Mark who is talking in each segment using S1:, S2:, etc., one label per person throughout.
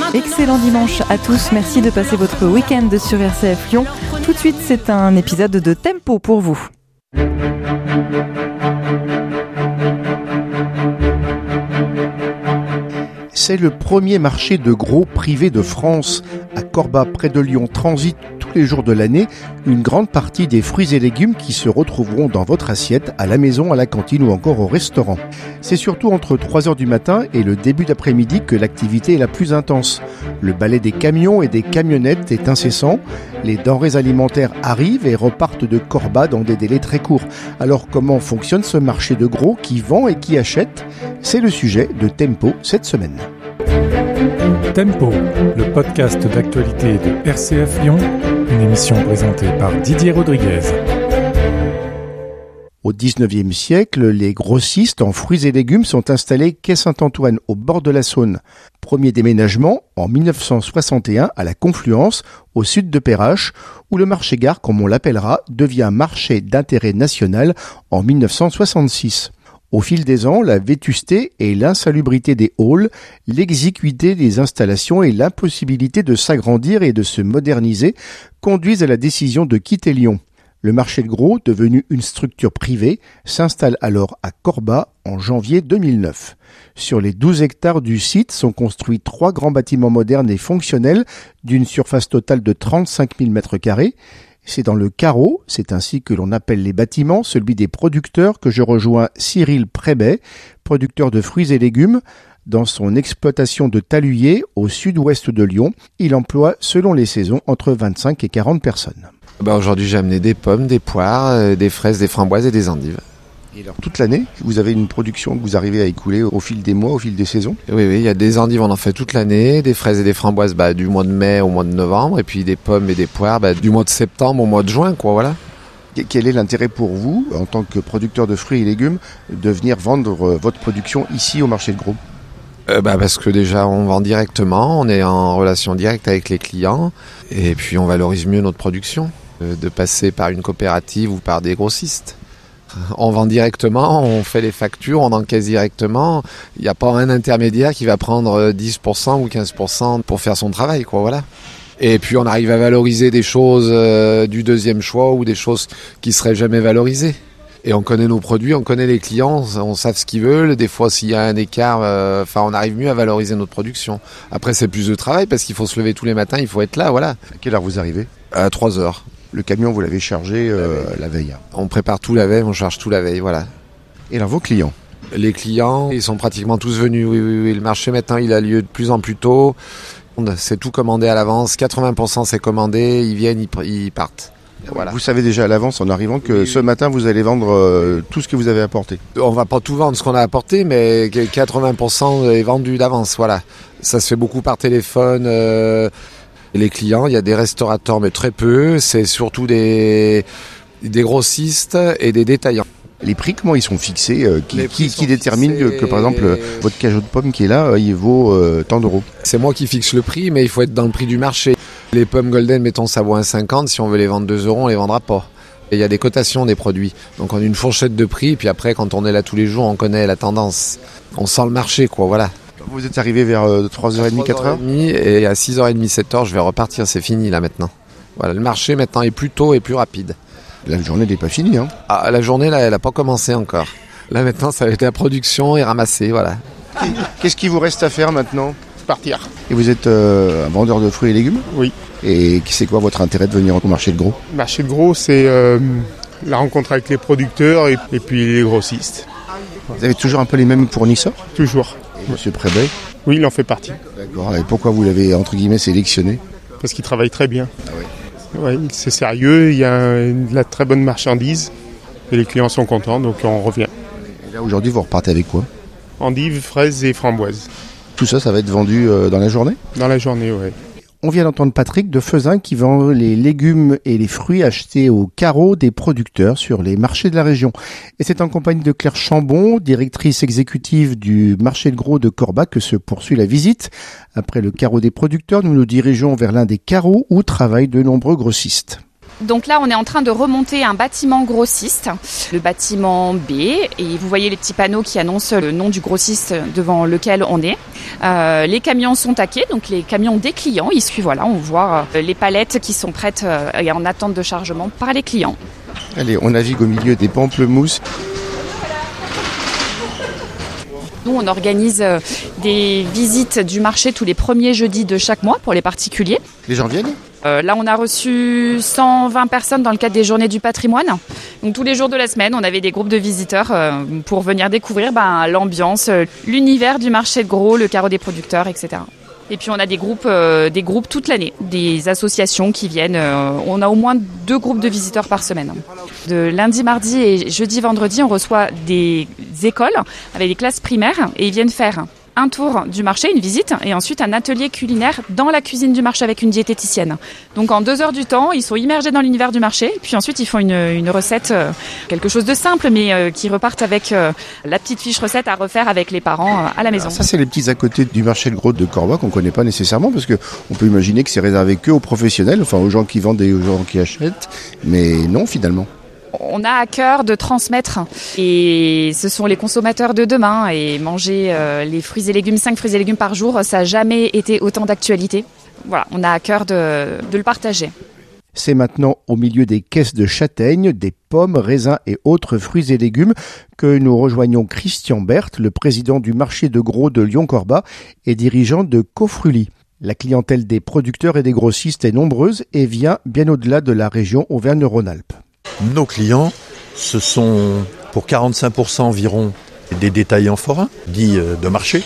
S1: Excellent dimanche à tous, merci de passer votre week-end sur RCF Lyon. Tout de suite, c'est un épisode de Tempo pour vous.
S2: C'est le premier marché de gros privé de France. À Corba, près de Lyon, transite tous les jours de l'année une grande partie des fruits et légumes qui se retrouveront dans votre assiette, à la maison, à la cantine ou encore au restaurant. C'est surtout entre 3h du matin et le début d'après-midi que l'activité est la plus intense. Le balai des camions et des camionnettes est incessant. Les denrées alimentaires arrivent et repartent de Corba dans des délais très courts. Alors comment fonctionne ce marché de gros qui vend et qui achète ? C'est le sujet de Tempo cette semaine.
S3: Tempo, le podcast d'actualité de RCF Lyon, une émission présentée par Didier Rodriguez.
S2: Au XIXe siècle, les grossistes en fruits et légumes sont installés quai Saint-Antoine, au bord de la Saône. Premier déménagement en 1961 à la Confluence, au sud de Perrache, où le marché-gare, comme on l'appellera, devient marché d'intérêt national en 1966. Au fil des ans, la vétusté et l'insalubrité des halls, l'exiguïté des installations et l'impossibilité de s'agrandir et de se moderniser conduisent à la décision de quitter Lyon. Le marché de gros, devenu une structure privée, s'installe alors à Corba en janvier 2009. Sur les 12 hectares du site sont construits 3 grands bâtiments modernes et fonctionnels d'une surface totale de 35 000 m². C'est dans le carreau, c'est ainsi que l'on appelle les bâtiments, celui des producteurs, que je rejoins Cyril Prébet, producteur de fruits et légumes. Dans son exploitation de Taluyer, au sud-ouest de Lyon, il emploie, selon les saisons, entre 25 et 40 personnes.
S4: Aujourd'hui, j'ai amené des pommes, des poires, des fraises, des framboises et des endives.
S2: Et alors, toute l'année, vous avez une production que vous arrivez à écouler au fil des mois, au fil des saisons ?
S4: Oui, il y a des endives, on en fait toute l'année, des fraises et des framboises du mois de mai au mois de novembre, et puis des pommes et des poires du mois de septembre au mois de juin, quoi, voilà.
S2: Quel est l'intérêt pour vous, en tant que producteur de fruits et légumes, de venir vendre votre production ici au marché de gros ?
S4: Parce que déjà, on vend directement, on est en relation directe avec les clients, et puis on valorise mieux notre production, de passer par une coopérative ou par des grossistes. On vend directement, on fait les factures, on encaisse directement. Il n'y a pas un intermédiaire qui va prendre 10% ou 15% pour faire son travail, quoi, voilà. Et puis on arrive à valoriser des choses du deuxième choix ou des choses qui seraient jamais valorisées. Et on connaît nos produits, on connaît les clients, on sait ce qu'ils veulent. Des fois, s'il y a un écart, on arrive mieux à valoriser notre production. Après, c'est plus de travail parce qu'il faut se lever tous les matins, il faut être là, voilà.
S2: À quelle heure vous arrivez ?
S4: À 3h.
S2: Le camion, vous l'avez chargé la veille.
S4: On prépare tout la veille, on charge tout la veille, voilà.
S2: Et alors vos clients ?
S4: Les clients, ils sont pratiquement tous venus, oui. Le marché maintenant, il a lieu de plus en plus tôt. C'est tout commandé à l'avance, 80% c'est commandé, ils viennent, ils partent. Voilà.
S2: Vous savez déjà à l'avance en arrivant que ce matin vous allez vendre tout ce que vous avez apporté.
S4: On va pas tout vendre ce qu'on a apporté, mais 80% est vendu d'avance, voilà. Ça se fait beaucoup par téléphone. Les clients, il y a des restaurateurs, mais très peu. C'est surtout des grossistes et des détaillants.
S2: Les prix, comment ils sont fixés qui détermine que, par exemple, votre cajot de pommes qui est là, il vaut tant d'euros ?
S4: C'est moi qui fixe le prix, mais il faut être dans le prix du marché. Les pommes golden, mettons, ça vaut 1,50. Si on veut les vendre 2 euros, on les vendra pas. Et il y a des cotations des produits. Donc on a une fourchette de prix, puis après, quand on est là tous les jours, on connaît la tendance. On sent le marché, quoi, voilà.
S2: Vous êtes arrivé vers 3h30, 4h ?
S4: Et à 6h30, 7h, je vais repartir, c'est fini là maintenant. Voilà, le marché maintenant est plus tôt et plus rapide.
S2: La journée n'est pas finie, hein ?
S4: Ah, la journée, là, elle n'a pas commencé encore. Là maintenant, ça va être la production et ramasser, voilà.
S2: Qu'est-ce qu'il vous reste à faire maintenant ?
S5: Partir.
S2: Et vous êtes un vendeur de fruits et légumes ?
S5: Oui.
S2: Et c'est quoi votre intérêt de venir au marché de gros ?
S5: Le marché de gros, c'est la rencontre avec les producteurs et puis les grossistes.
S2: Vous avez toujours un peu les mêmes fournisseurs ?
S5: Toujours.
S2: Et Monsieur Prébet ?
S5: Oui, il en fait partie.
S2: D'accord. Et pourquoi vous l'avez, entre guillemets, sélectionné ?
S5: Parce qu'il travaille très bien.
S2: Ah oui.
S5: Ouais, c'est sérieux, il y a de la très bonne marchandise et les clients sont contents, donc on revient.
S2: Et là, aujourd'hui, vous repartez avec quoi ?
S5: Endives, fraises et framboises.
S2: Tout ça, ça va être vendu dans la journée ?
S5: Dans la journée, oui.
S2: On vient d'entendre Patrick de Fezin qui vend les légumes et les fruits achetés au carreau des producteurs sur les marchés de la région. Et c'est en compagnie de Claire Chambon, directrice exécutive du marché de gros de Corba, que se poursuit la visite. Après le carreau des producteurs, nous nous dirigeons vers l'un des carreaux où travaillent de nombreux grossistes.
S6: Donc là, on est en train de remonter un bâtiment grossiste, le bâtiment B, et vous voyez les petits panneaux qui annoncent le nom du grossiste devant lequel on est. Les camions sont taqués, donc les camions des clients. Ici, voilà, on voit les palettes qui sont prêtes et en attente de chargement par les clients.
S2: Allez, on navigue au milieu des pamplemousses.
S6: Nous, on organise des visites du marché tous les premiers jeudis de chaque mois pour les particuliers.
S2: Les gens viennent ?
S6: Là, on a reçu 120 personnes dans le cadre des Journées du patrimoine. Donc, tous les jours de la semaine, on avait des groupes de visiteurs pour venir découvrir l'ambiance, l'univers du marché de gros, le carreau des producteurs, etc. Et puis, on a des groupes toute l'année, des associations qui viennent. On a au moins 2 groupes de visiteurs par semaine. De lundi, mardi et jeudi, vendredi, on reçoit des écoles avec des classes primaires et ils viennent faire un tour du marché, une visite, et ensuite un atelier culinaire dans la cuisine du marché avec une diététicienne. Donc en 2 heures du temps, ils sont immergés dans l'univers du marché, puis ensuite ils font une recette, quelque chose de simple, mais qui repartent avec la petite fiche recette à refaire avec les parents à la maison.
S2: Alors ça, c'est les petits à côté du marché de gros de Corba qu'on connaît pas nécessairement, parce que on peut imaginer que c'est réservé que aux professionnels, enfin aux gens qui vendent et aux gens qui achètent, mais non finalement.
S6: On a à cœur de transmettre, et ce sont les consommateurs de demain, et manger les fruits et légumes, 5 fruits et légumes par jour, ça n'a jamais été autant d'actualité. Voilà, on a à cœur de le partager.
S2: C'est maintenant au milieu des caisses de châtaignes, des pommes, raisins et autres fruits et légumes que nous rejoignons Christian Berthe, le président du marché de gros de Lyon-Corba et dirigeant de Cofruli. La clientèle des producteurs et des grossistes est nombreuse et vient bien au-delà de la région Auvergne-Rhône-Alpes.
S7: Nos clients, ce sont pour 45% environ des détaillants forains, dits de marché.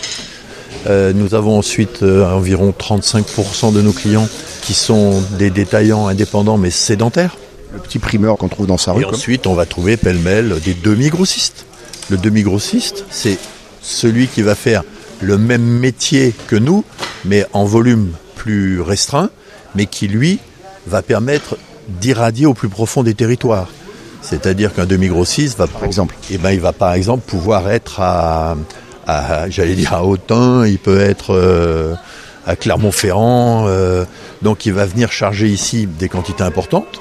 S7: Nous avons ensuite environ 35% de nos clients qui sont des détaillants indépendants mais sédentaires.
S2: Le petit primeur qu'on trouve dans sa rue.
S7: Et ensuite, on va trouver pêle-mêle des demi-grossistes. Le demi-grossiste, c'est celui qui va faire le même métier que nous, mais en volume plus restreint, mais qui, lui, va permettre d'irradier au plus profond des territoires. C'est-à-dire qu'un demi-grossiste va, par exemple, il va par exemple pouvoir être à Autun, il peut être à Clermont-Ferrand, donc il va venir charger ici des quantités importantes.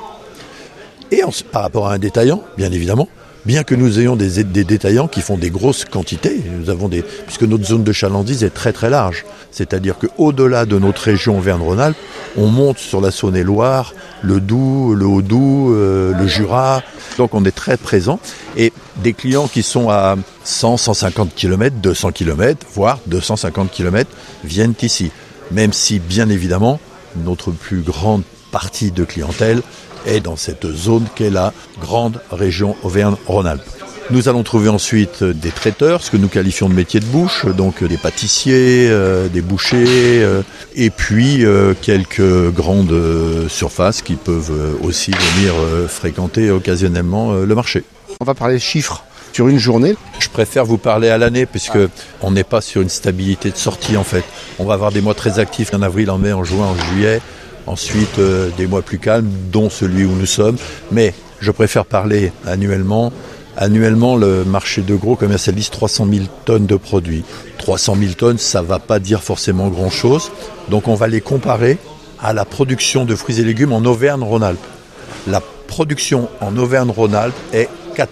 S7: Et par rapport à un détaillant, bien évidemment, bien que nous ayons des détaillants qui font des grosses quantités, puisque notre zone de chalandise est très très large. C'est-à-dire qu'au-delà de notre région Auvergne-Rhône-Alpes, on monte sur la Saône-et-Loire, le Doubs, le Haut-Doubs, le Jura. Donc on est très présent. Et des clients qui sont à 100, 150 km, 200 km, voire 250 km, viennent ici. Même si, bien évidemment, notre plus grande partie de clientèle est dans cette zone qu'est la grande région Auvergne-Rhône-Alpes. Nous allons trouver ensuite des traiteurs, ce que nous qualifions de métier de bouche, donc des pâtissiers, des bouchers, et puis quelques grandes surfaces qui peuvent aussi venir fréquenter occasionnellement le marché.
S2: On va parler chiffres sur une journée.
S7: Je préfère vous parler à l'année, puisque on n'est pas sur une stabilité de sortie en fait. On va avoir des mois très actifs en avril, en mai, en juin, en juillet. Ensuite, des mois plus calmes, dont celui où nous sommes. Mais je préfère parler annuellement. Annuellement, le marché de gros commercialise 300 000 tonnes de produits. 300 000 tonnes, ça ne va pas dire forcément grand-chose. Donc on va les comparer à la production de fruits et légumes en Auvergne-Rhône-Alpes. La production en Auvergne-Rhône-Alpes est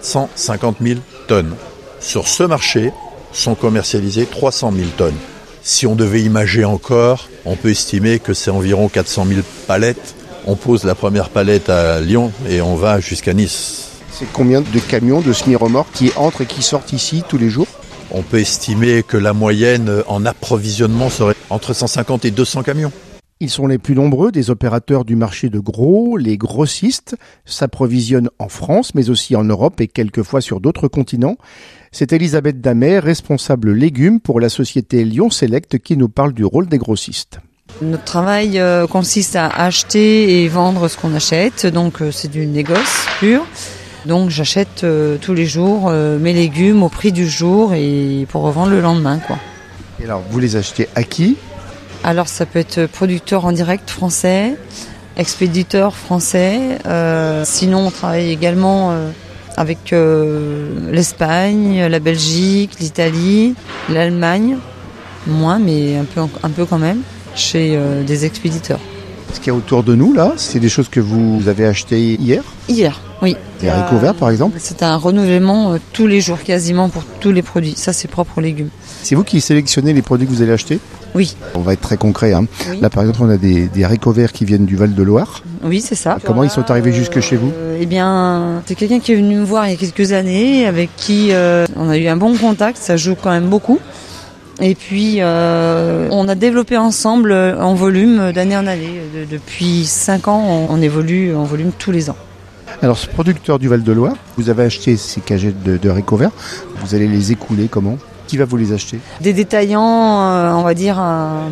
S7: 450 000 tonnes. Sur ce marché sont commercialisées 300 000 tonnes. Si on devait imager encore, on peut estimer que c'est environ 400 000 palettes. On pose la première palette à Lyon et on va jusqu'à Nice.
S2: C'est combien de camions, de semi-remorques qui entrent et qui sortent ici tous les jours ?
S7: On peut estimer que la moyenne en approvisionnement serait entre 150 et 200 camions.
S2: Ils sont les plus nombreux des opérateurs du marché de gros. Les grossistes s'approvisionnent en France, mais aussi en Europe et quelquefois sur d'autres continents. C'est Elisabeth Damet, responsable légumes pour la société Lyon Select, qui nous parle du rôle des grossistes.
S8: Notre travail consiste à acheter et vendre ce qu'on achète, donc c'est du négoce pur. Donc j'achète tous les jours mes légumes au prix du jour et pour revendre le lendemain, quoi.
S2: Et alors, vous les achetez à qui ?
S8: Alors ça peut être producteur en direct français, expéditeur français. Sinon on travaille également avec l'Espagne, la Belgique, l'Italie, l'Allemagne. Moins, mais un peu quand même, chez des expéditeurs.
S2: Ce qu'il y a autour de nous, là, c'est des choses que vous avez achetées hier?
S8: Hier, oui.
S2: Des haricots verts, par exemple?
S8: C'est un renouvellement tous les jours, quasiment, pour tous les produits. Ça, c'est propre aux légumes.
S2: C'est vous qui sélectionnez les produits que vous allez acheter?
S8: Oui.
S2: On va être très concret. Hein.
S8: Oui.
S2: Là, par exemple, on a des haricots verts qui viennent du Val-de-Loire.
S8: Oui, c'est ça.
S2: Comment ils sont arrivés jusque chez vous?
S8: Eh bien, c'est quelqu'un qui est venu me voir il y a quelques années, avec qui on a eu un bon contact. Ça joue quand même beaucoup. Et puis, on a développé ensemble en volume d'année en année. Depuis 5 ans, on évolue en volume tous les ans.
S2: Alors, ce producteur du Val-de-Loire, vous avez acheté ces cagettes de haricots verts. Vous allez les écouler comment? Qui va vous les acheter?
S8: Des détaillants, on va dire à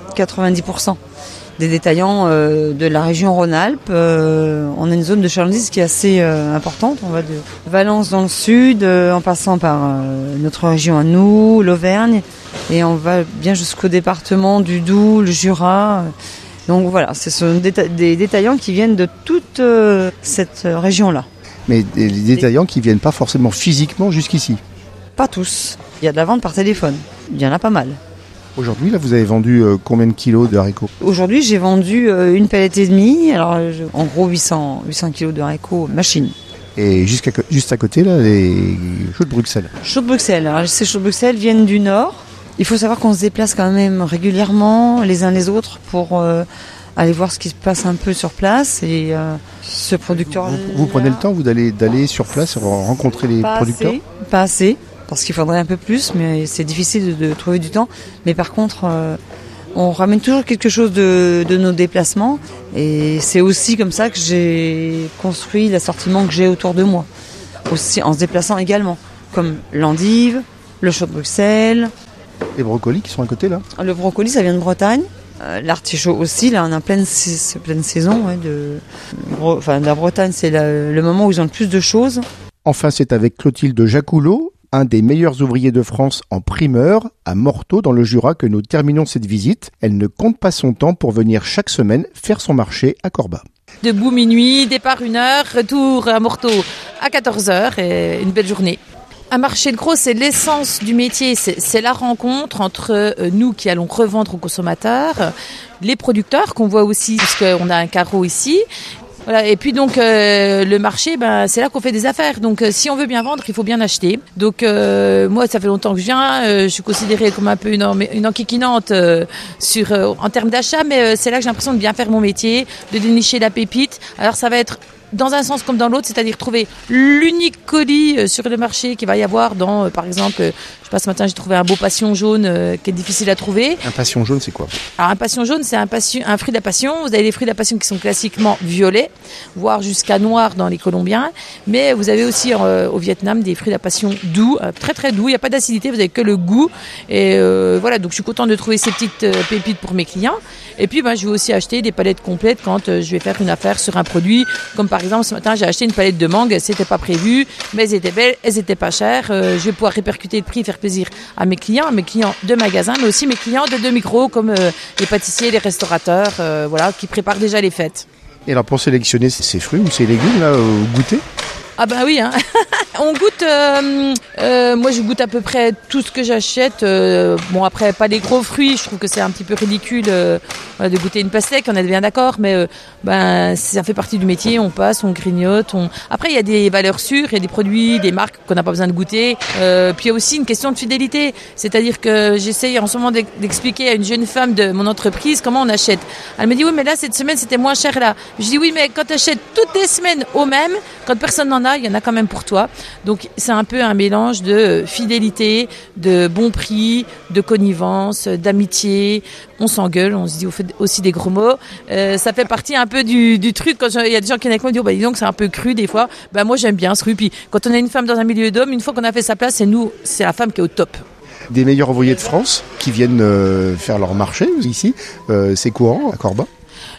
S8: 90%. Des détaillants de la région Rhône-Alpes. On a une zone de chalandise qui est assez importante. On va de Valence dans le sud, en passant par notre région à nous, l'Auvergne. Et on va bien jusqu'au département du Doubs, le Jura. Donc voilà, ce sont des détaillants qui viennent de toute cette région-là.
S2: Mais des détaillants qui viennent pas forcément physiquement jusqu'ici?
S8: Pas tous. Il y a de la vente par téléphone. Il y en a pas mal.
S2: Aujourd'hui, là, vous avez vendu combien de kilos de haricots?
S8: Aujourd'hui, j'ai vendu une palette et demie. Alors, en gros, 800 kilos de haricots machine.
S2: Et juste à côté, là, les choux de Bruxelles.
S8: Choux de Bruxelles. Alors, ces choux de Bruxelles viennent du Nord. Il faut savoir qu'on se déplace quand même régulièrement, les uns les autres, pour aller voir ce qui se passe un peu sur place. Et ce producteur...
S2: Vous prenez le temps d'aller sur place, rencontrer les producteurs?
S8: Pas assez, parce qu'il faudrait un peu plus, mais c'est difficile de trouver du temps. Mais par contre, on ramène toujours quelque chose de nos déplacements. Et c'est aussi comme ça que j'ai construit l'assortiment que j'ai autour de moi. Aussi en se déplaçant également, comme l'endive, le chou de Bruxelles...
S2: Les brocolis qui sont à côté, là?
S8: Le brocoli, ça vient de Bretagne. L'artichaut aussi, là, on est en pleine saison. Ouais, la Bretagne, c'est le moment où ils ont le plus de choses.
S2: Enfin, c'est avec Clotilde Jacoulot, un des meilleurs ouvriers de France en primeur, à Morteau, dans le Jura, que nous terminons cette visite. Elle ne compte pas son temps pour venir chaque semaine faire son marché à Corba.
S9: Debout minuit, départ 1h, retour à Morteau à 14h et une belle journée. Un marché de gros, c'est l'essence du métier, c'est la rencontre entre nous qui allons revendre aux consommateurs, les producteurs qu'on voit aussi, puisqu'on a un carreau ici. Voilà, et puis donc le marché, c'est là qu'on fait des affaires. Donc si on veut bien vendre, il faut bien acheter. Donc moi, ça fait longtemps que je viens. Je suis considérée comme un peu une enquiquinante en termes d'achat, mais c'est là que j'ai l'impression de bien faire mon métier, de dénicher la pépite. Alors ça va être dans un sens comme dans l'autre, c'est-à-dire trouver l'unique colis sur le marché qu'il va y avoir dans, par exemple, je sais pas, ce matin j'ai trouvé un beau passion jaune qui est difficile à trouver.
S2: Un passion jaune, c'est quoi?
S9: Alors un passion jaune, c'est un fruit de la passion. Vous avez les fruits de la passion qui sont classiquement violets, voire jusqu'à noirs dans les Colombiens, mais vous avez aussi au Vietnam des fruits de la passion doux, très très doux, il n'y a pas d'acidité, vous avez que le goût. Et voilà, donc je suis contente de trouver ces petites pépites pour mes clients. Et puis je vais aussi acheter des palettes complètes quand je vais faire une affaire sur un produit, comme par exemple ce matin j'ai acheté une palette de mangue, c'était pas prévu, mais elles étaient belles, elles étaient pas chères. Je vais pouvoir répercuter le prix, faire plaisir à mes clients de magasin, mais aussi mes clients de micro, comme les pâtissiers, les restaurateurs, voilà, qui préparent déjà les fêtes.
S2: Et alors pour sélectionner ces fruits ou ces légumes là au goûter?
S9: Ah bah oui, hein. On goûte, moi je goûte à peu près tout ce que j'achète. Bon après pas les gros fruits, je trouve que c'est un petit peu ridicule de goûter une pastèque, on est bien d'accord, mais ça fait partie du métier, on passe, on grignote. Après il y a des valeurs sûres, il y a des produits, des marques qu'on n'a pas besoin de goûter. Puis il y a aussi une question de fidélité, c'est-à-dire que j'essaye en ce moment d'expliquer à une jeune femme de mon entreprise comment on achète. Elle me dit oui mais là cette semaine c'était moins cher là. Je dis oui mais quand tu achètes toutes les semaines au même, quand personne n'en a, il y en a quand même pour toi. Donc c'est un peu un mélange de fidélité, de bon prix, de connivence, d'amitié. On s'engueule, on se dit aussi des gros mots. Ça fait partie un peu du truc. Quand il y a des gens qui viennent avec moi et disent dis donc c'est un peu cru des fois. Moi j'aime bien ce cru. Puis quand on a une femme dans un milieu d'hommes, une fois qu'on a fait sa place, c'est la femme qui est au top.
S2: Des meilleurs ouvriers de France qui viennent faire leur marché ici, c'est courant à Corba?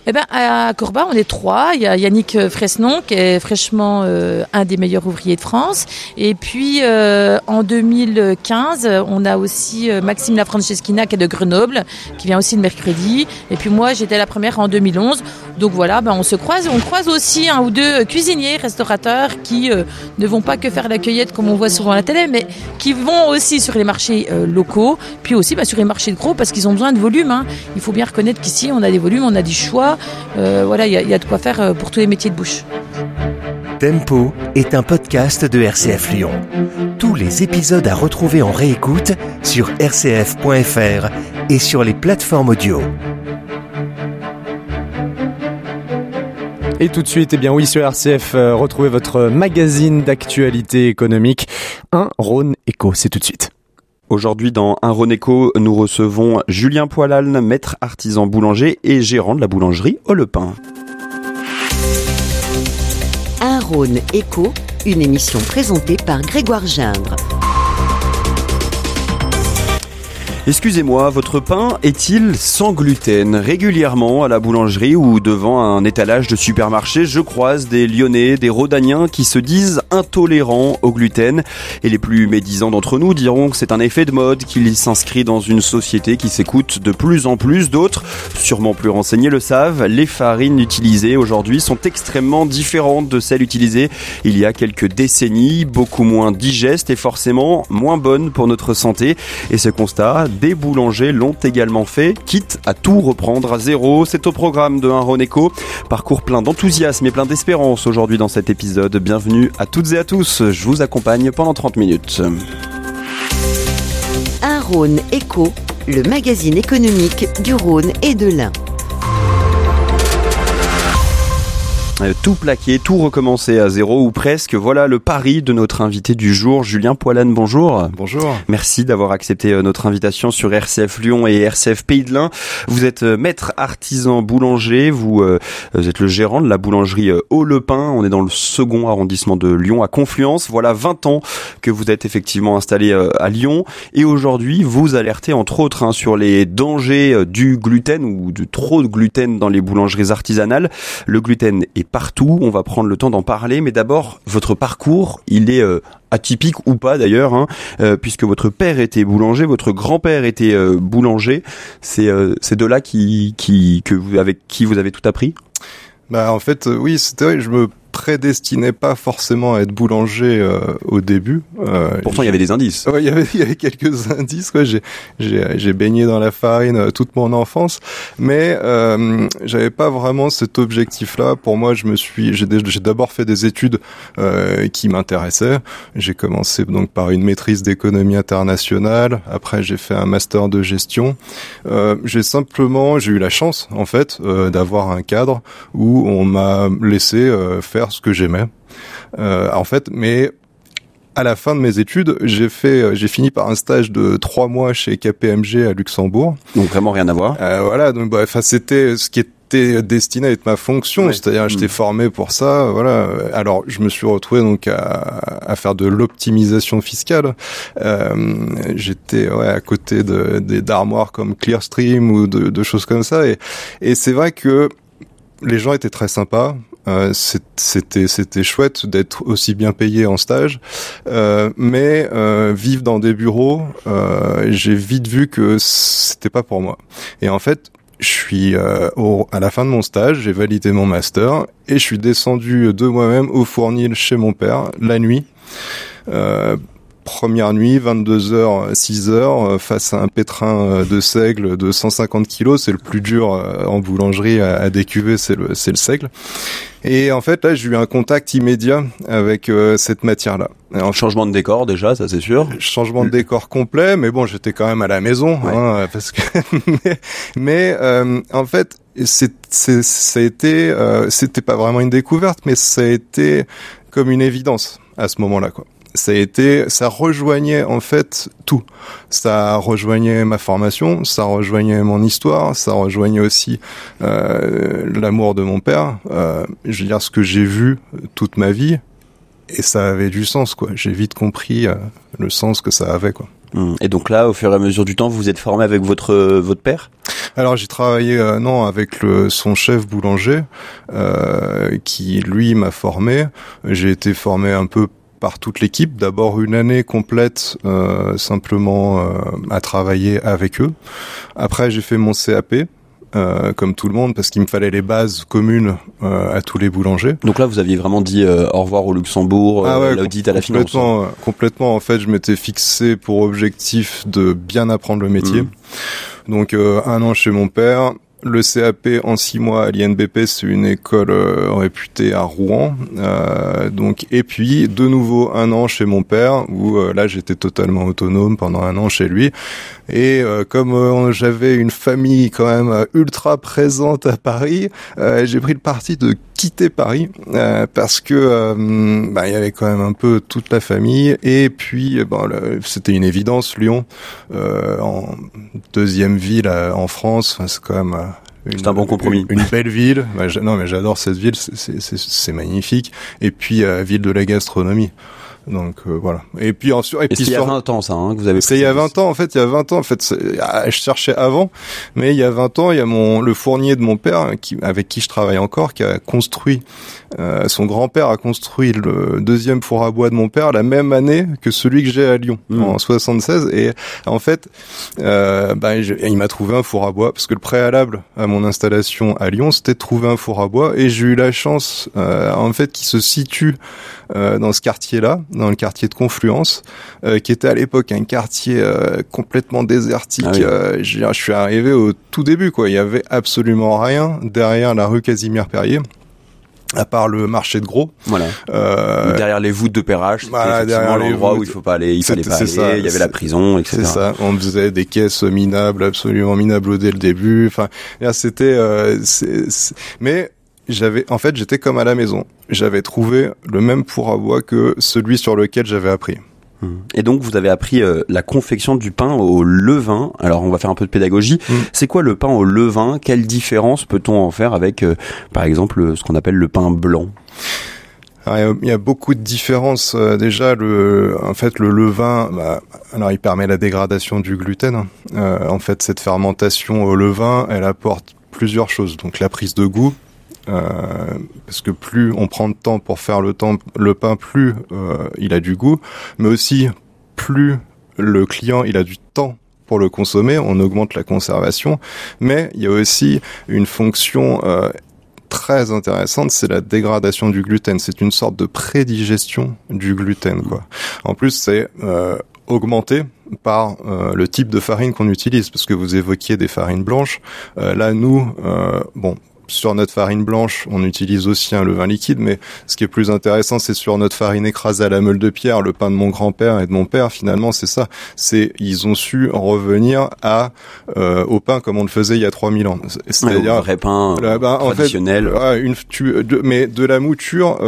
S9: À Corba, on est 3. Il y a Yannick Fresnon, qui est fraîchement un des meilleurs ouvriers de France. Et puis, en 2015, on a aussi Maxime Lafranceschina, qui est de Grenoble, qui vient aussi le mercredi. Et puis moi, j'étais la première en 2011. Donc voilà, on se croise. On croise aussi un ou deux cuisiniers, restaurateurs, qui ne vont pas que faire la cueillette, comme on voit souvent à la télé, mais qui vont aussi sur les marchés locaux, puis aussi sur les marchés de gros, parce qu'ils ont besoin de volume. Hein. Il faut bien reconnaître qu'ici, on a des volumes, on a des choux, choix. Voilà, il y a de quoi faire pour tous les métiers de bouche.
S10: Tempo est un podcast de RCF Lyon. Tous les épisodes à retrouver en réécoute sur rcf.fr et sur les plateformes audio.
S11: Et tout de suite, sur RCF, retrouvez votre magazine d'actualité économique, Un Rhône Éco. C'est tout de suite. Aujourd'hui, dans Un Rhône Éco, nous recevons Julien Poilalne, maître artisan boulanger et gérant de la boulangerie Au Lepin.
S12: Un Rhône Éco, une émission présentée par Grégoire Gindre.
S11: Excusez-moi, votre pain est-il sans gluten ? Régulièrement, à la boulangerie ou devant un étalage de supermarché, je croise des Lyonnais, des Rhodaniens qui se disent intolérants au gluten. Et les plus médisants d'entre nous diront que c'est un effet de mode, qu'il s'inscrit dans une société qui s'écoute de plus en plus. D'autres, sûrement plus renseignés, le savent. Les farines utilisées aujourd'hui sont extrêmement différentes de celles utilisées il y a quelques décennies, beaucoup moins digestes et forcément moins bonnes pour notre santé. Et ce constat, des boulangers l'ont également fait, quitte à tout reprendre à zéro. C'est au programme de Un Rhône Éco. Parcours plein d'enthousiasme et plein d'espérance aujourd'hui dans cet épisode. Bienvenue à toutes et à tous. Je vous accompagne pendant 30 minutes.
S12: Un Rhône Éco, le magazine économique du Rhône et de l'Ain.
S11: Tout plaquer, tout recommencer à zéro ou presque, voilà le pari de notre invité du jour, Julien Poilalne. Bonjour.
S13: Bonjour.
S11: Merci d'avoir accepté notre invitation sur RCF Lyon et RCF Pays de l'Ain. Vous êtes maître artisan boulanger, vous êtes le gérant de la boulangerie Au Lepin. On est dans le second arrondissement de Lyon, à Confluence. Voilà 20 ans que vous êtes effectivement installé à Lyon. Et aujourd'hui, vous alertez entre autres sur les dangers du gluten ou de trop de gluten dans les boulangeries artisanales. Le gluten est partout, on va prendre le temps d'en parler, mais d'abord, votre parcours, il est atypique ou pas d'ailleurs, puisque votre père était boulanger, votre grand-père était boulanger. C'est de là avec qui vous avez tout appris ?
S13: En fait, oui, c'était vrai, je me prédestinais pas forcément à être boulanger au début.
S11: Pourtant, il y avait des indices.
S13: Ouais, il y avait quelques indices. Ouais, j'ai baigné dans la farine toute mon enfance, mais j'avais pas vraiment cet objectif-là. Pour moi, j'ai d'abord fait des études qui m'intéressaient. J'ai commencé donc par une maîtrise d'économie internationale. Après, j'ai fait un master de gestion. J'ai eu la chance, en fait, d'avoir un cadre où on m'a laissé faire ce que j'aimais. En fait, mais à la fin de mes études, j'ai fini par un stage de 3 mois chez KPMG à Luxembourg.
S11: Donc vraiment rien à voir.
S13: Voilà, donc c'était ce qui était destiné à être ma fonction, ouais. C'est-à-dire j'étais formé pour ça, voilà. Alors je me suis retrouvé donc à faire de l'optimisation fiscale. J'étais à côté d'armoires comme Clearstream ou de choses comme ça, et c'est vrai que les gens étaient très sympas. C'était chouette d'être aussi bien payé en stage, mais vivre dans des bureaux, j'ai vite vu que c'était pas pour moi. Et en fait, je suis à la fin de mon stage, j'ai validé mon master et je suis descendu de moi-même au Fournil chez mon père la nuit. Première nuit, 22h, 6h, face à un pétrin de seigle de 150 kilos. C'est le plus dur en boulangerie à décuver, c'est le seigle. Et en fait, là, j'ai eu un contact immédiat avec cette matière-là.
S11: Alors, changement de décor déjà, ça c'est sûr.
S13: Changement de décor complet, mais bon, j'étais quand même à la maison, ouais. Parce que mais en fait, ça a été, c'était pas vraiment une découverte, mais ça a été comme une évidence à ce moment-là, quoi. Ça rejoignait en fait tout. Ça rejoignait ma formation, ça rejoignait mon histoire, ça rejoignait aussi l'amour de mon père. Je veux dire, ce que j'ai vu toute ma vie, et ça avait du sens, quoi. J'ai vite compris le sens que ça avait, quoi.
S11: Et donc là, au fur et à mesure du temps, vous vous êtes formé avec votre père ?
S13: Alors j'ai travaillé avec son chef boulanger qui lui m'a formé. J'ai été formé un peu par toute l'équipe, d'abord une année complète simplement à travailler avec eux. Après j'ai fait mon CAP comme tout le monde parce qu'il me fallait les bases communes à tous les boulangers.
S11: Donc là vous aviez vraiment dit au revoir au Luxembourg, l'audit à la finance.
S13: Complètement, en fait je m'étais fixé pour objectif de bien apprendre le métier. Donc 1 an chez mon père, le CAP en 6 mois à l'INBP, c'est une école réputée à Rouen. Et puis de nouveau 1 an chez mon père, où là j'étais totalement autonome pendant 1 an chez lui. Et comme j'avais une famille quand même ultra présente à Paris, j'ai pris le parti de quitter Paris parce que il y avait quand même un peu toute la famille. Et puis c'était une évidence, Lyon, en 2e ville en France, c'est quand même
S11: c'est un bon compromis.
S13: Une belle ville. Mais j'adore cette ville, c'est magnifique. Et puis ville de la gastronomie. Donc voilà. Et puis ensuite,
S11: c'est il y a 20 ans ça que vous avez.
S13: C'est il y a 20 ans en fait. Je cherchais avant, mais il y a 20 ans, il y a le fournier de mon père avec qui je travaille encore, qui a construit. Son grand-père a construit le 2e four à bois de mon père la même année que celui que j'ai à Lyon en 76. Et en fait, il m'a trouvé un four à bois parce que le préalable à mon installation à Lyon, c'était de trouver un four à bois. Et j'ai eu la chance, en fait, qui se situe dans ce quartier-là, dans le quartier de Confluence, qui était à l'époque un quartier complètement désertique. Je suis arrivé au tout début, quoi. Il y avait absolument rien derrière la rue Casimir-Périer, à part le marché de gros.
S11: Voilà. Derrière les voûtes de Perrache, c'était effectivement l'endroit où il fallait pas aller. Il y avait la prison, etc.
S13: C'est ça. On faisait des caisses minables, absolument minables dès le début. Enfin, c'était. Mais j'étais comme à la maison. J'avais trouvé le même four à bois que celui sur lequel j'avais appris.
S11: Et donc vous avez appris la confection du pain au levain. Alors on va faire un peu de pédagogie. C'est quoi le pain au levain ? Quelle différence peut-on en faire avec, par exemple, ce qu'on appelle le pain blanc ?
S13: Alors, il y a beaucoup de différences. Déjà, le levain, alors il permet la dégradation du gluten. En fait, cette fermentation au levain, elle apporte plusieurs choses. Donc la prise de goût. Parce que plus on prend de temps pour faire le pain, plus il a du goût, mais aussi plus le client il a du temps pour le consommer, on augmente la conservation, mais il y a aussi une fonction très intéressante, c'est la dégradation du gluten. C'est une sorte de prédigestion du gluten, quoi. En plus, c'est augmenté par le type de farine qu'on utilise, parce que vous évoquiez des farines blanches. Là, nous, sur notre farine blanche, on utilise aussi un levain liquide, mais ce qui est plus intéressant, c'est sur notre farine écrasée à la meule de pierre, le pain de mon grand-père et de mon père, finalement, c'est ça. Ils ont su revenir au pain comme on le faisait il y a 3000 ans.
S11: C'est-à-dire un vrai pain traditionnel.
S13: Mais de la mouture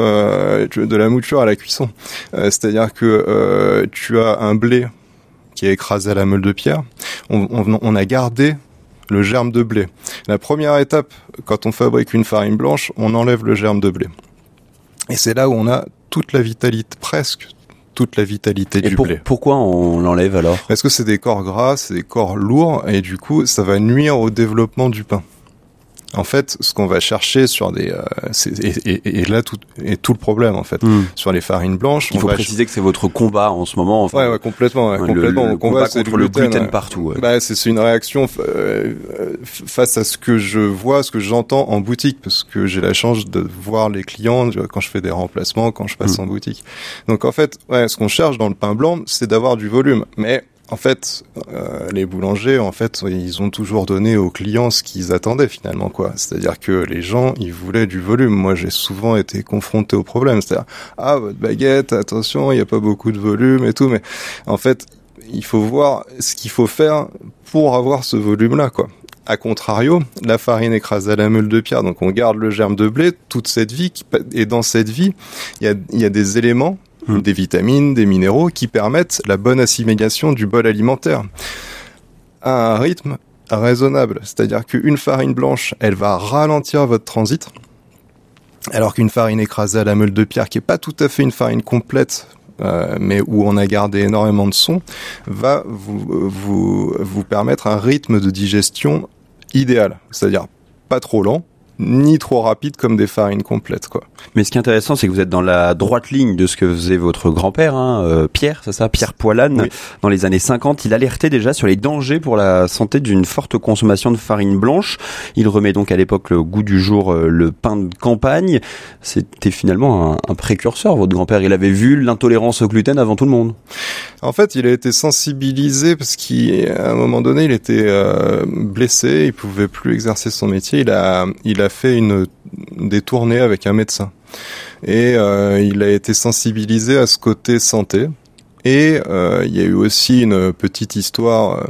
S13: à la cuisson. C'est-à-dire que tu as un blé qui est écrasé à la meule de pierre. On a gardé le germe de blé. La première étape, quand on fabrique une farine blanche, on enlève le germe de blé. Et c'est là où on a toute la vitalité, presque toute la vitalité du blé.
S11: Pourquoi on l'enlève alors ?
S13: Parce que c'est des corps gras, c'est des corps lourds, et du coup, ça va nuire au développement du pain. En fait, ce qu'on va chercher sur des et là tout le problème en fait sur les farines blanches.
S11: Il faut préciser que c'est votre combat en ce moment.
S13: Enfin, complètement.
S11: Le combat contre le gluten partout.
S13: C'est une réaction face à ce que je vois, ce que j'entends en boutique, parce que j'ai la chance de voir les clients quand je fais des remplacements, quand je passe en boutique. Donc en fait, ce qu'on cherche dans le pain blanc, c'est d'avoir du volume, mais en fait, les boulangers, ils ont toujours donné aux clients ce qu'ils attendaient finalement, quoi. C'est-à-dire que les gens, ils voulaient du volume. Moi, j'ai souvent été confronté au problème. C'est-à-dire, votre baguette, attention, il n'y a pas beaucoup de volume et tout. Mais en fait, il faut voir ce qu'il faut faire pour avoir ce volume-là, quoi. A contrario, la farine écrasée à la meule de pierre, donc on garde le germe de blé toute cette vie, et dans cette vie, il y a des éléments, des vitamines, des minéraux qui permettent la bonne assimilation du bol alimentaire à un rythme raisonnable. C'est-à-dire qu'une farine blanche, elle va ralentir votre transit, alors qu'une farine écrasée à la meule de pierre, qui est pas tout à fait une farine complète, mais où on a gardé énormément de son, va vous permettre un rythme de digestion idéal. C'est-à-dire pas trop lent, ni trop rapides comme des farines complètes, quoi.
S11: Mais ce qui est intéressant, c'est que vous êtes dans la droite ligne de ce que faisait votre grand-père, Pierre, c'est ça, Pierre Poilane. Oui. Dans les années 50, il alertait déjà sur les dangers pour la santé d'une forte consommation de farine blanche. Il remet donc à l'époque le goût du jour, le pain de campagne. C'était finalement un précurseur, votre grand-père. Il avait vu l'intolérance au gluten avant tout le monde.
S13: En fait, il a été sensibilisé parce qu'à un moment donné, il était blessé, il pouvait plus exercer son métier. Il a fait des tournées avec un médecin et il a été sensibilisé à ce côté santé. Et il y a eu aussi une petite histoire.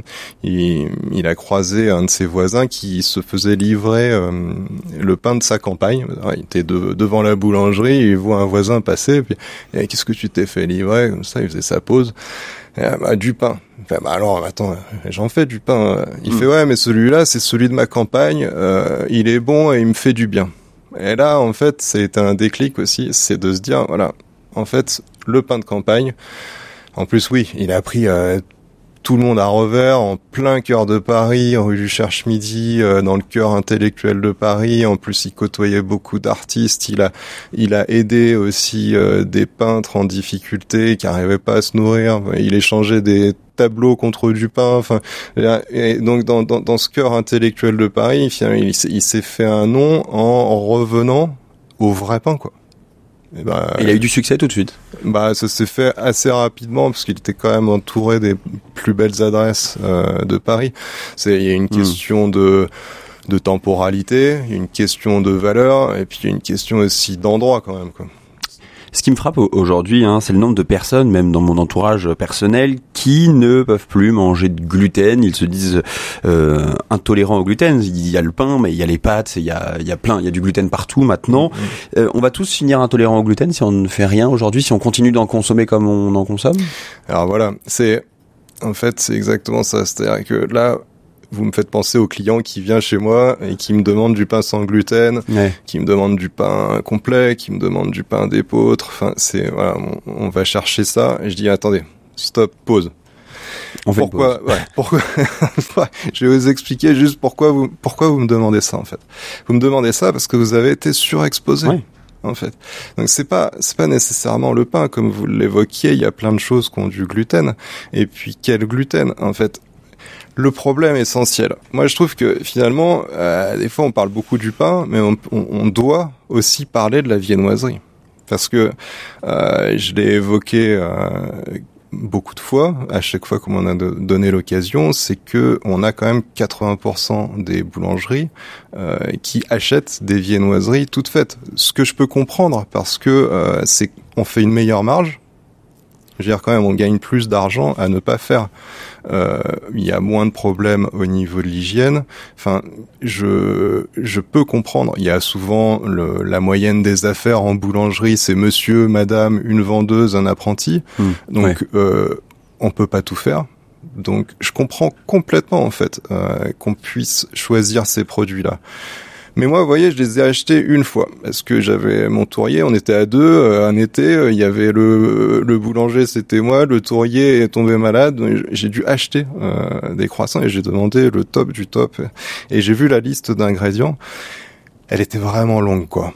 S13: Il a croisé un de ses voisins qui se faisait livrer le pain de sa campagne. Il était devant la boulangerie, il voit un voisin passer, puis qu'est-ce que tu t'es fait livrer? Comme ça, il faisait sa pause. Du pain. Alors attends, j'en fais du pain. Il fait ouais, mais celui-là, c'est celui de ma campagne. Il est bon et il me fait du bien. Et là, en fait, c'est un déclic aussi, c'est de se dire voilà, en fait, le pain de campagne. En plus, oui, il a pris tout le monde à revers, en plein cœur de Paris, rue du Cherche-Midi, dans le cœur intellectuel de Paris. En plus, il côtoyait beaucoup d'artistes. Il a aidé aussi des peintres en difficulté qui n'arrivaient pas à se nourrir. Il échangeait des tableaux contre du pain. Enfin, et donc dans ce cœur intellectuel de Paris, il s'est fait un nom en revenant au vrai pain, quoi.
S11: Il a eu du succès tout de suite.
S13: Ça s'est fait assez rapidement parce qu'il était quand même entouré des plus belles adresses de Paris. Il y a une question de temporalité, une question de valeur et puis une question aussi d'endroit quand même, quoi.
S11: Ce qui me frappe aujourd'hui, c'est le nombre de personnes, même dans mon entourage personnel, qui ne peuvent plus manger de gluten. Ils se disent intolérants au gluten. Il y a le pain, mais il y a les pâtes, il y a du gluten partout maintenant. On va tous finir intolérants au gluten si on ne fait rien aujourd'hui, si on continue d'en consommer comme on en consomme.
S13: Alors voilà, c'est exactement ça. C'est-à-dire que là, vous me faites penser au client qui vient chez moi et qui me demande du pain sans gluten, qui me demande du pain complet, qui me demande du pain d'épeautre. Enfin, on va chercher ça et je dis attendez, stop, pause. Pourquoi je vais vous expliquer juste pourquoi vous me demandez ça en fait. Vous me demandez ça parce que vous avez été surexposé. Oui. En fait. Donc c'est pas nécessairement le pain comme vous l'évoquiez, il y a plein de choses qui ont du gluten. Et puis quel gluten en fait? Le problème essentiel. Moi, je trouve que finalement, des fois, on parle beaucoup du pain, mais on doit aussi parler de la viennoiserie. Parce que je l'ai évoqué beaucoup de fois, à chaque fois qu'on m'en a donné l'occasion, c'est que on a quand même 80% des boulangeries qui achètent des viennoiseries toutes faites. Ce que je peux comprendre, parce que c'est on fait une meilleure marge. Je veux dire, quand même, on gagne plus d'argent à ne pas faire. Il y a moins de problèmes au niveau de l'hygiène. Enfin, je peux comprendre. Il y a souvent la moyenne des affaires en boulangerie, c'est monsieur, madame, une vendeuse, un apprenti. Donc, on peut pas tout faire. Donc, je comprends complètement, en fait, qu'on puisse choisir ces produits-là. Mais moi, vous voyez, je les ai achetés une fois. Parce que j'avais mon tourrier, on était à deux, un été, il y avait le boulanger, c'était moi, le tourrier est tombé malade, j'ai dû acheter des croissants et j'ai demandé le top du top. Et j'ai vu la liste d'ingrédients, elle était vraiment longue, quoi.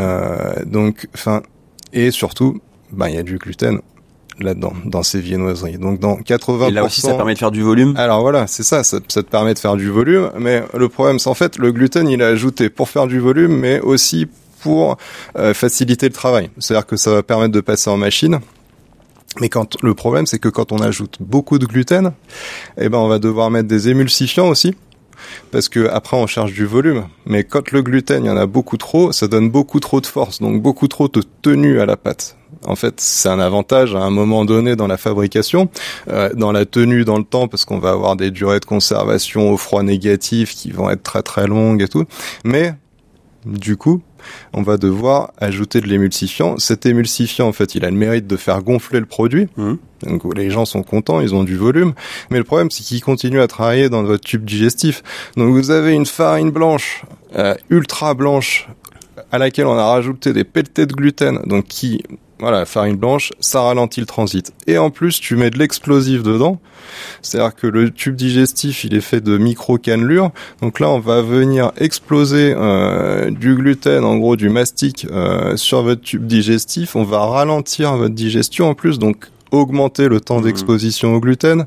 S13: Et surtout, il y a du gluten là-dedans, dans ces viennoiseries. Donc dans 80%...
S11: Et là aussi, ça permet de faire du volume?
S13: Alors voilà, c'est ça te permet de faire du volume, mais le problème, c'est en fait, le gluten, il est ajouté pour faire du volume, mais aussi pour faciliter le travail. C'est-à-dire que ça va permettre de passer en machine. Mais le problème, c'est que quand on ajoute beaucoup de gluten, on va devoir mettre des émulsifiants aussi. Parce que après on cherche du volume, mais quand le gluten il y en a beaucoup trop, ça donne beaucoup trop de force, donc beaucoup trop de tenue à la pâte. En fait, c'est un avantage à un moment donné dans la fabrication, dans la tenue dans le temps, parce qu'on va avoir des durées de conservation au froid négatif qui vont être très très longues et tout. Mais du coup, on va devoir ajouter de l'émulsifiant. Cet émulsifiant, en fait, il a le mérite de faire gonfler le produit. Donc les gens sont contents, ils ont du volume. Mais le problème, c'est qu'il continue à travailler dans votre tube digestif. Donc vous avez une farine blanche, ultra blanche, à laquelle on a rajouté des pelletés de gluten, donc qui Voilà, farine blanche, ça ralentit le transit. Et en plus, tu mets de l'explosif dedans. C'est-à-dire que le tube digestif, il est fait de micro-cannelures. Donc là, on va venir exploser du gluten, en gros du mastic, sur votre tube digestif. On va ralentir votre digestion en plus, donc augmenter le temps d'exposition au gluten.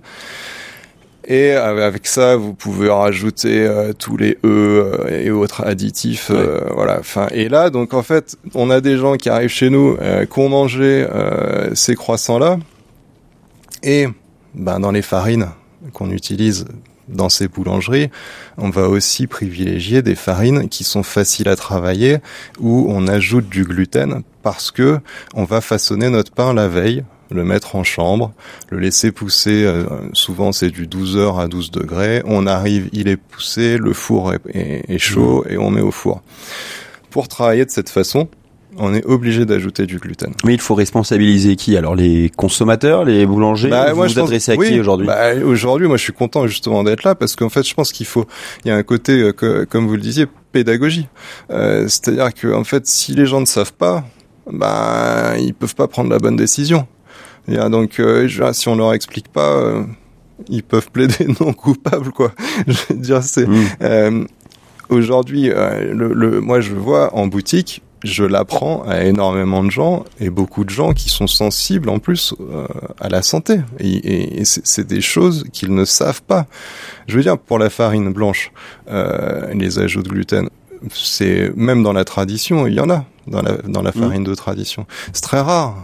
S13: Et avec ça, vous pouvez rajouter tous les et autres additifs, voilà. Enfin, et là, donc en fait, on a des gens qui arrivent chez nous, qui ont mangé ces croissants-là, et dans les farines qu'on utilise dans ces boulangeries, on va aussi privilégier des farines qui sont faciles à travailler, où on ajoute du gluten, parce que on va façonner notre pain la veille, le mettre en chambre, le laisser pousser, souvent c'est du 12 heures à 12 degrés, on arrive, il est poussé, le four est chaud et on met au four. Pour travailler de cette façon, on est obligé d'ajouter du gluten.
S11: Mais il faut responsabiliser qui? Alors les consommateurs, les boulangers? Vous vous adressez à qui aujourd'hui?
S13: Aujourd'hui, moi je suis content justement d'être là, parce qu'en fait je pense il y a un côté, comme vous le disiez, pédagogie. C'est-à-dire que en fait, si les gens ne savent pas, ils peuvent pas prendre la bonne décision. Et donc, si on leur explique pas, ils peuvent plaider non coupable, quoi. Je veux dire, c'est aujourd'hui, moi, je vois en boutique, je l'apprends à énormément de gens, et beaucoup de gens qui sont sensibles en plus à la santé. Et c'est des choses qu'ils ne savent pas. Je veux dire, pour la farine blanche, les ajouts de gluten, c'est même dans la tradition, il y en a. Dans la farine de tradition. C'est très rare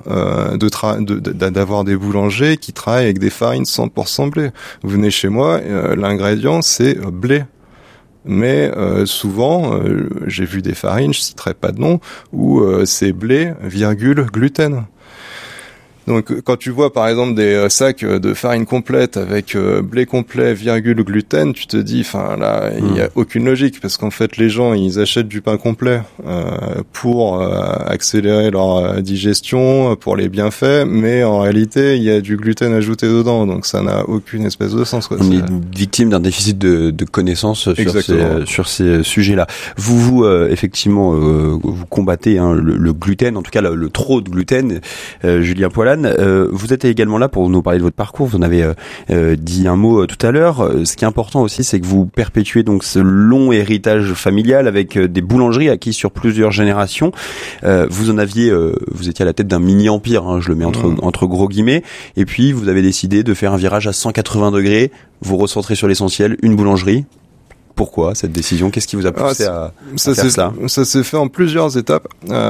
S13: d'avoir des boulangers qui travaillent avec des farines 100% blé. Vous venez chez moi, l'ingrédient c'est blé. Mais souvent, j'ai vu des farines, je citerai pas de nom, où c'est blé, gluten. Donc quand tu vois par exemple des sacs de farine complète avec blé complet, gluten, tu te dis, là, il y a aucune logique, parce qu'en fait les gens ils achètent du pain complet pour accélérer leur digestion, pour les bienfaits, mais en réalité il y a du gluten ajouté dedans, donc ça n'a aucune espèce de sens, quoi.
S11: On est victime d'un déficit de connaissances sur ces sujets-là. Vous effectivement vous combattez le gluten, en tout cas le trop de gluten. Julien Poilane, vous êtes également là pour nous parler de votre parcours. Vous en avez dit un mot tout à l'heure. Ce qui est important aussi, c'est que vous perpétuez donc ce long héritage familial avec des boulangeries acquises sur plusieurs générations. Vous étiez à la tête d'un mini empire, je le mets entre gros guillemets. Et puis vous avez décidé de faire un virage à 180 degrés. Vous recentrez sur l'essentiel, une boulangerie. Pourquoi cette décision? Qu'est-ce qui vous a poussé à faire cela?
S13: Ça s'est fait en plusieurs étapes.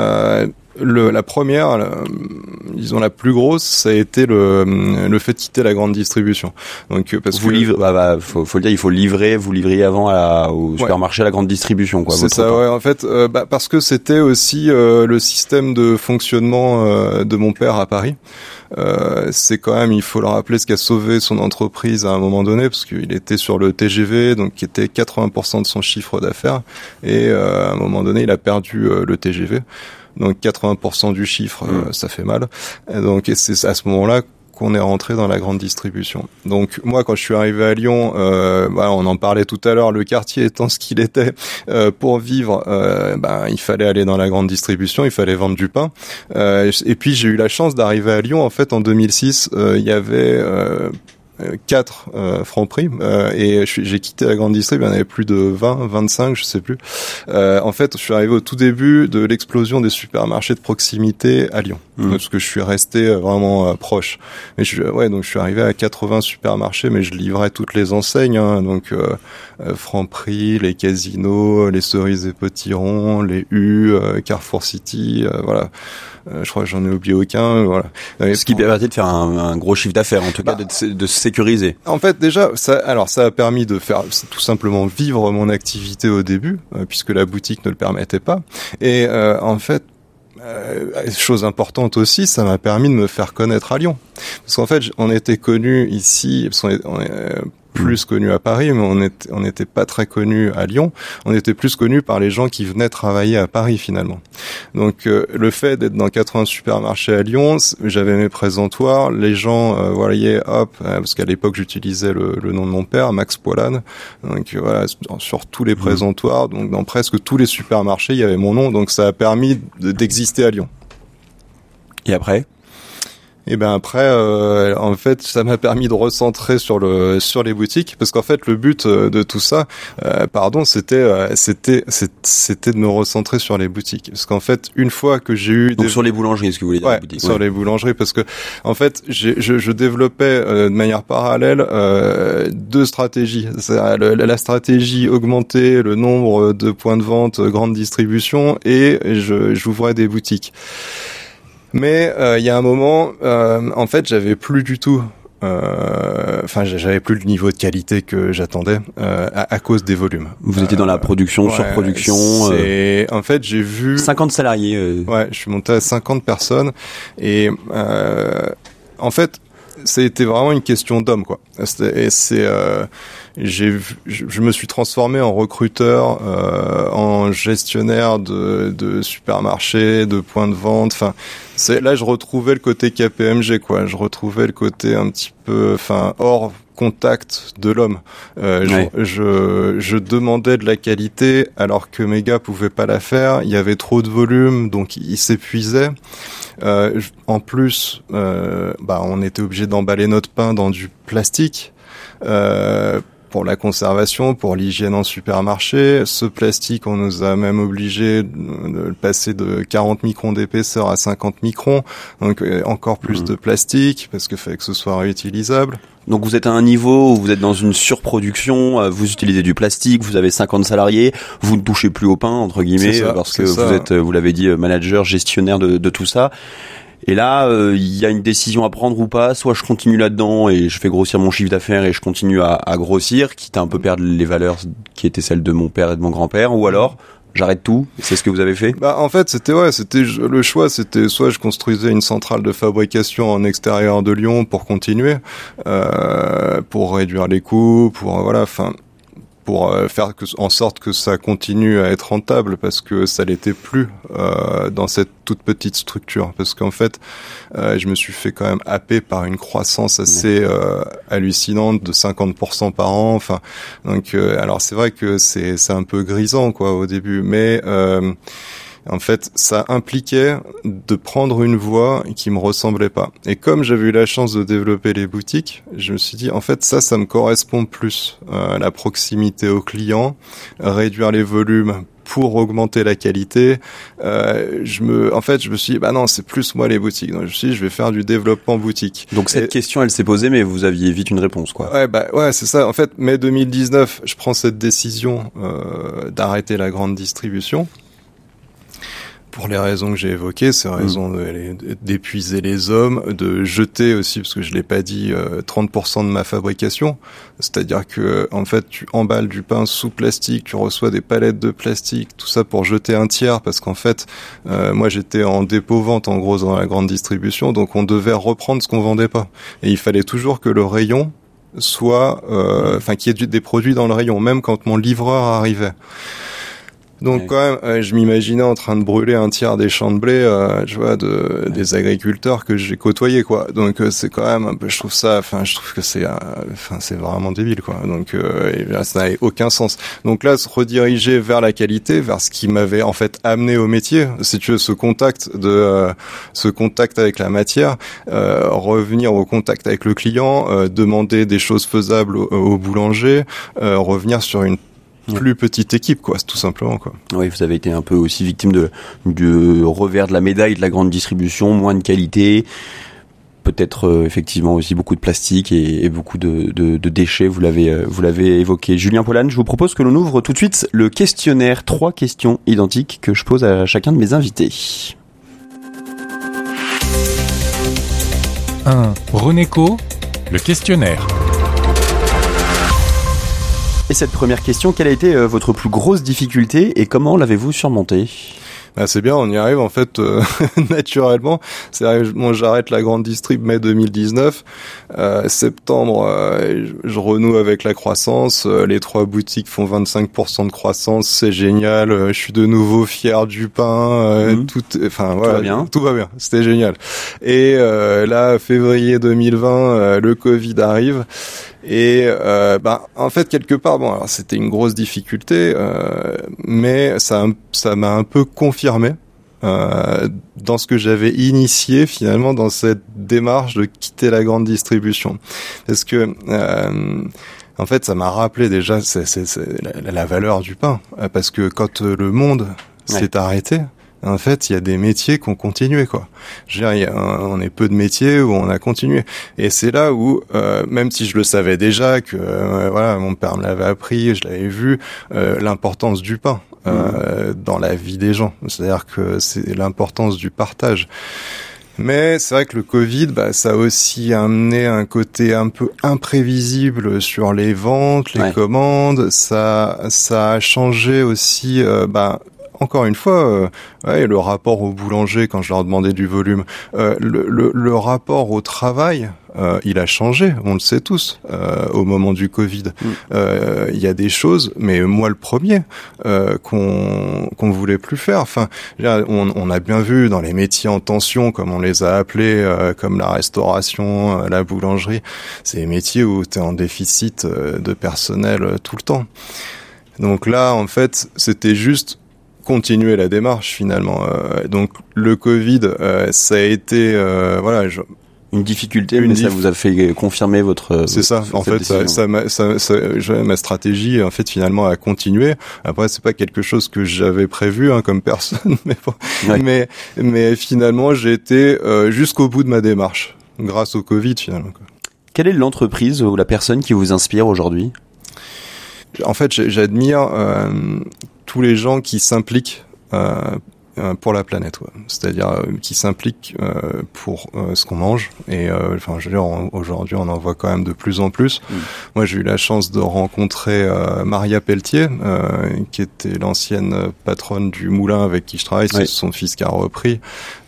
S13: La première, disons la plus grosse, ça a été le fait de quitter la grande distribution. Donc parce
S11: faut le dire, il faut livrer. Vous livriez avant au supermarché à la grande distribution, quoi.
S13: C'est ça, ouais. En fait, parce que c'était aussi le système de fonctionnement de mon père à Paris. C'est quand même, il faut le rappeler, ce qui a sauvé son entreprise à un moment donné, parce qu'il était sur le TGV, donc qui était 80% de son chiffre d'affaires, et à un moment donné, il a perdu le TGV. Donc 80% du chiffre, ça fait mal. Et donc c'est à ce moment-là qu'on est rentré dans la grande distribution. Donc moi, quand je suis arrivé à Lyon, on en parlait tout à l'heure, le quartier étant ce qu'il était, pour vivre, il fallait aller dans la grande distribution, il fallait vendre du pain. Et puis j'ai eu la chance d'arriver à Lyon. En fait, en 2006, il y avait 4 Franprix, et j'ai quitté la grande distrib, il y en avait plus de 20, 25, je sais plus. En fait, je suis arrivé au tout début de l'explosion des supermarchés de proximité à Lyon, parce que je suis resté vraiment proche. Mais donc je suis arrivé à 80 supermarchés, mais je livrais toutes les enseignes, donc Franprix, les Casinos, les Cerises et Potirons, les U, Carrefour City, voilà. Je crois que j'en ai oublié aucun, voilà.
S11: Ce qui permettait de faire un gros chiffre d'affaires, en tout cas de se sécuriser.
S13: En fait, déjà, ça a permis de faire tout simplement vivre mon activité au début, puisque la boutique ne le permettait pas. Et en fait, chose importante aussi, ça m'a permis de me faire connaître à Lyon. Parce qu'en fait, on était connus ici, parce qu'on est plus connus à Paris, mais on n'était pas très connus à Lyon. On était plus connus par les gens qui venaient travailler à Paris, finalement. Donc le fait d'être dans 80 supermarchés à Lyon, j'avais mes présentoirs, les gens voyaient, parce qu'à l'époque j'utilisais le nom de mon père, Max Poilane. Donc voilà, sur tous les présentoirs, donc dans presque tous les supermarchés, il y avait mon nom, donc ça a permis d'exister à Lyon.
S11: Et après?
S13: Et ben après, en fait, ça m'a permis de recentrer sur les boutiques, parce qu'en fait, le but de tout ça, c'était de me recentrer sur les boutiques, parce qu'en fait, une fois que j'ai eu
S11: sur les boulangeries, ce que vous voulez dire, les boutiques,
S13: sur les boulangeries, parce que en fait, je développais de manière parallèle deux stratégies. La stratégie augmenter le nombre de points de vente, grande distribution, et j'ouvrais des boutiques. Mais il y a un moment, en fait, j'avais plus du tout, j'avais plus le niveau de qualité que j'attendais à cause des volumes.
S11: Vous étiez dans la production, surproduction.
S13: En fait, j'ai vu 50
S11: salariés.
S13: Ouais, je suis monté à 50 personnes et en fait, c'était vraiment une question d'homme, quoi. Je me suis transformé en recruteur, en gestionnaire de supermarchés, de points de vente. Enfin, là, je retrouvais le côté KPMG, quoi. Je retrouvais le côté un petit peu, hors contact de l'homme. Je demandais de la qualité alors que mes gars pouvaient pas la faire. Il y avait trop de volume, donc ils s'épuisaient. En plus, on était obligé d'emballer notre pain dans du plastique. Pour la conservation, pour l'hygiène en supermarché. Ce plastique, on nous a même obligé de le passer de 40 microns d'épaisseur à 50 microns. Donc encore plus de plastique, parce qu'il fallait que ce soit réutilisable.
S11: Donc vous êtes à un niveau où vous êtes dans une surproduction, vous utilisez du plastique, vous avez 50 salariés, vous ne touchez plus au pain, entre guillemets, parce que vous êtes, vous l'avez dit, manager, gestionnaire de tout ça. Et là, il y a une décision à prendre ou pas. Soit je continue là-dedans et je fais grossir mon chiffre d'affaires et je continue à grossir, quitte à un peu perdre les valeurs qui étaient celles de mon père et de mon grand-père, ou alors j'arrête tout. C'est ce que vous avez fait?
S13: En fait, c'était le choix, c'était soit je construisais une centrale de fabrication en extérieur de Lyon pour continuer, pour réduire les coûts, pour faire en sorte que ça continue à être rentable, parce que ça l'était plus dans cette toute petite structure, parce qu'en fait je me suis fait quand même happer par une croissance assez hallucinante de 50% par an. Donc alors c'est vrai que c'est un peu grisant, quoi, au début, mais en fait, ça impliquait de prendre une voie qui me ressemblait pas. Et comme j'avais eu la chance de développer les boutiques, je me suis dit, en fait, ça me correspond plus. La proximité aux clients, réduire les volumes pour augmenter la qualité. Je me suis dit, non, c'est plus moi les boutiques. Donc je me suis dit, je vais faire du développement boutique.
S11: Donc cette question, elle s'est posée, mais vous aviez vite une réponse, quoi.
S13: Ouais, c'est ça. En fait, mai 2019, je prends cette décision d'arrêter la grande distribution. Pour les raisons que j'ai évoquées, ces raisons d'épuiser les hommes, de jeter aussi, parce que je l'ai pas dit, 30% de ma fabrication. C'est-à-dire que, en fait, tu emballes du pain sous plastique, tu reçois des palettes de plastique, tout ça pour jeter un tiers, parce qu'en fait, moi j'étais en dépôt-vente, en gros, dans la grande distribution, donc on devait reprendre ce qu'on vendait pas. Et il fallait toujours que le rayon soit, qu'il y ait des produits dans le rayon, même quand mon livreur arrivait. Donc quand même, je m'imaginais en train de brûler un tiers des champs de blé, des agriculteurs que j'ai côtoyés, quoi. Donc c'est quand même un peu, je trouve que c'est vraiment débile, quoi. Donc là, ça n'avait aucun sens. Donc là, se rediriger vers la qualité, vers ce qui m'avait en fait amené au métier, si tu veux, ce contact avec la matière, revenir au contact avec le client, demander des choses faisables au boulanger, revenir sur une plus petite équipe, quoi, tout simplement, quoi.
S11: Oui, vous avez été un peu aussi victime du revers de la médaille de la grande distribution, moins de qualité, peut-être effectivement aussi beaucoup de plastique et beaucoup de déchets, vous l'avez évoqué. Julien Polane, je vous propose que l'on ouvre tout de suite le questionnaire, 3 questions identiques que je pose à chacun de mes invités.
S3: 1. Renéco, le questionnaire.
S11: Et cette première question, quelle a été votre plus grosse difficulté et comment l'avez-vous surmontée ?
S13: C'est bien, on y arrive en fait naturellement. J'arrête la grande distrib mai 2019. Septembre, je renoue avec la croissance. Les 3 boutiques font 25% de croissance, c'est génial. Je suis de nouveau fier du pain. Tout va bien. C'était génial. Et là, février 2020, le Covid arrive. Et en fait quelque part alors c'était une grosse difficulté mais ça m'a un peu confirmé dans ce que j'avais initié finalement dans cette démarche de quitter la grande distribution, parce que en fait, ça m'a rappelé déjà c'est la valeur du pain, parce que quand le monde s'est arrêté, en fait, il y a des métiers qui ont continué, quoi. Je veux dire, on est peu de métiers où on a continué. Et c'est là où, même si je le savais déjà, que voilà, mon père me l'avait appris, je l'avais vu, l'importance du pain dans la vie des gens. C'est-à-dire que c'est l'importance du partage. Mais c'est vrai que le Covid, ça a aussi amené un côté un peu imprévisible sur les ventes, les commandes. Ça a changé aussi, encore une fois, le rapport au boulanger, quand je leur demandais du volume, le rapport au travail, il a changé, on le sait tous, au moment du Covid. Il y a des choses, mais moi le premier, qu'on voulait plus faire. Enfin, on a bien vu dans les métiers en tension, comme on les a appelés, comme la restauration, la boulangerie, c'est des métiers où tu es en déficit de personnel tout le temps. Donc là, en fait, c'était juste continuer la démarche finalement. Donc le Covid, ça a été
S11: une difficulté, mais ça vous a fait confirmer votre.
S13: C'est ça. En fait, ma stratégie, en fait, finalement, a continué. Après, c'est pas quelque chose que j'avais prévu, comme personne, mais bon. Mais finalement, j'ai été jusqu'au bout de ma démarche, grâce au Covid, finalement.
S11: Quelle est l'entreprise ou la personne qui vous inspire aujourd'hui ?
S13: En fait, j'admire tous les gens qui s'impliquent pour la planète, c'est-à-dire qui s'impliquent pour ce qu'on mange. Et je veux dire, aujourd'hui, on en voit quand même de plus en plus. Moi, j'ai eu la chance de rencontrer Maria Pelletier, qui était l'ancienne patronne du moulin avec qui je travaille. C'est son fils qui a repris.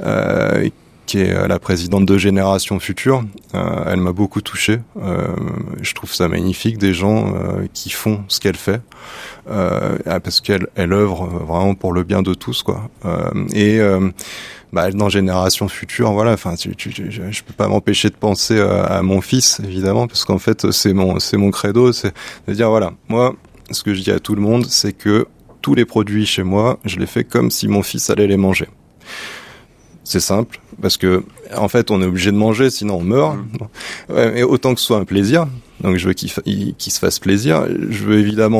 S13: Qui est la présidente de Génération Future. Elle m'a beaucoup touché. Je trouve ça magnifique, des gens qui font ce qu'elle fait, parce qu'elle œuvre vraiment pour le bien de tous, quoi. Dans Génération Future, voilà. Enfin, je peux pas m'empêcher de penser à mon fils, évidemment, parce qu'en fait, c'est mon credo, c'est de dire voilà, moi, ce que je dis à tout le monde, c'est que tous les produits chez moi, je les fais comme si mon fils allait les manger. C'est simple, parce que en fait, on est obligé de manger, sinon on meurt. Mais autant que ce soit un plaisir, donc je veux qu'il se fasse plaisir. Je veux évidemment